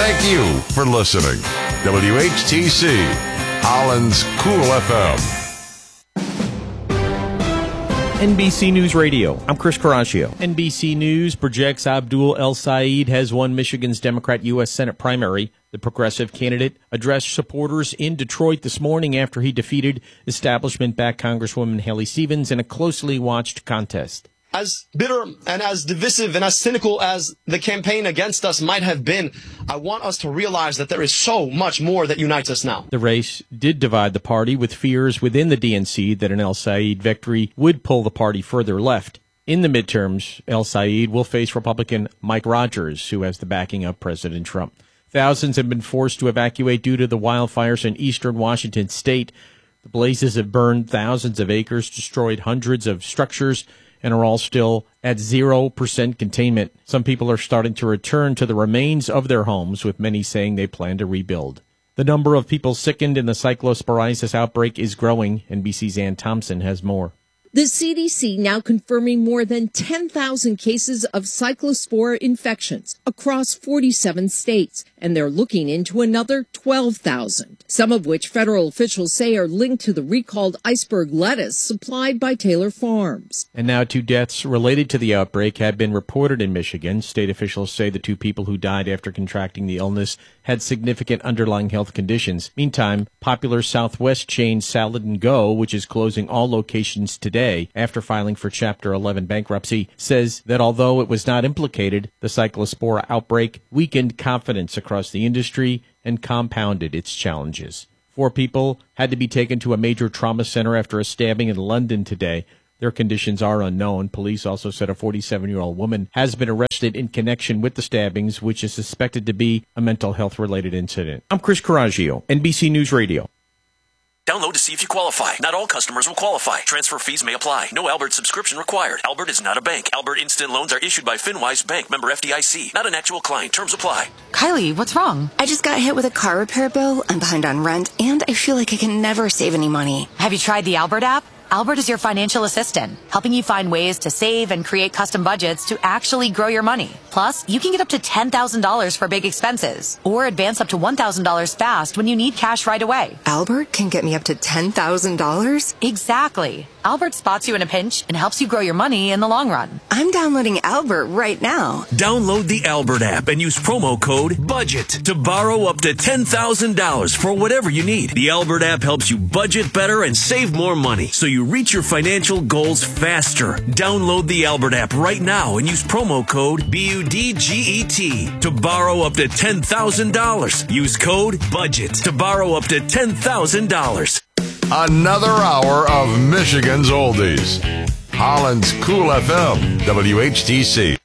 Thank you for listening. WHTC, Holland's Cool FM. NBC News Radio. I'm Chris Caraccio. NBC News projects Abdul El Sayed has won Michigan's Democrat U.S. Senate primary. The progressive candidate addressed supporters in Detroit this morning after he defeated establishment-backed Congresswoman Haley Stevens in a closely watched contest. As bitter and as divisive and as cynical as the campaign against us might have been, I want us to realize that there is so much more that unites us now. The race did divide the party, with fears within the DNC that an El Sayed victory would pull the party further left. In the midterms, El Sayed will face Republican Mike Rogers, who has the backing of President Trump. Thousands have been forced to evacuate due to the wildfires in eastern Washington state. The blazes have burned thousands of acres, destroyed hundreds of structures, and are all still at 0% containment. Some people are starting to return to the remains of their homes, with many saying they plan to rebuild. The number of people sickened in the cyclosporiasis outbreak is growing. NBC's Ann Thompson has more. The CDC now confirming more than 10,000 cases of cyclospora infections across 47 states, and they're looking into another 12,000, some of which federal officials say are linked to the recalled iceberg lettuce supplied by Taylor Farms. And now 2 deaths related to the outbreak have been reported in Michigan. State officials say the 2 people who died after contracting the illness had significant underlying health conditions. Meantime, popular Southwest chain Salad and Go, which is closing all locations today after filing for Chapter 11 bankruptcy, says that although it was not implicated, the cyclospora outbreak weakened confidence across the industry and compounded its challenges. 4 people had to be taken to a major trauma center after a stabbing in London today. Their conditions are unknown. Police also said a 47-year-old woman has been arrested in connection with the stabbings, which is suspected to be a mental health-related incident. I'm Chris Caraccio, NBC News Radio. Download to see if you qualify. Not all customers will qualify. Transfer fees may apply. No Albert subscription required. Albert is not a bank. Albert Instant Loans are issued by FinWise Bank, member FDIC. Not an actual client. Terms apply. Kylie, what's wrong? I just got hit with a car repair bill. I'm behind on rent, and I feel like I can never save any money. Have you tried the Albert app? Albert is your financial assistant, helping you find ways to save and create custom budgets to actually grow your money. Plus, you can get up to $10,000 for big expenses, or advance up to $1,000 fast when you need cash right away. Albert can get me up to $10,000? Exactly. Albert spots you in a pinch and helps you grow your money in the long run. I'm downloading Albert right now. Download the Albert app and use promo code BUDGET to borrow up to $10,000 for whatever you need. The Albert app helps you budget better and save more money, so you reach your financial goals faster. Download the Albert app right now and use promo code BUDGET to borrow up to $10,000. Use code BUDGET to borrow up to $10,000. Another hour of Michigan's Oldies. Holland's Cool FM, WHTC.